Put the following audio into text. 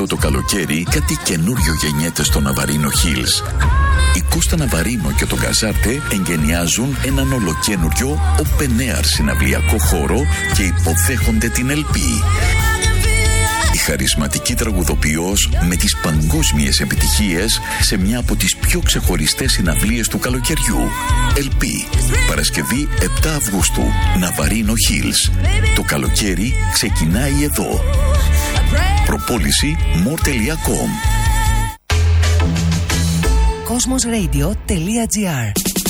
αυτό το καλοκαίρι κάτι καινούριο γεννιέται στο Ναβαρίνο Hills. Η Κώστα Ναβαρίνο και το Γκαζάρτε εγκαινιάζουν έναν ολοκένουριο open air συναυλιακό χώρο και υποδέχονται την Ελπή. Η χαρισματική τραγουδοποιός με τις παγκόσμιες επιτυχίες σε μια από τις πιο ξεχωριστές συναυλίες του καλοκαιριού. Ελπή, Παρασκευή 7 Αυγούστου, Ναβαρίνο Hills. Το καλοκαίρι ξεκινάει εδώ. Προπόληση more.com. Cosmosradio.gr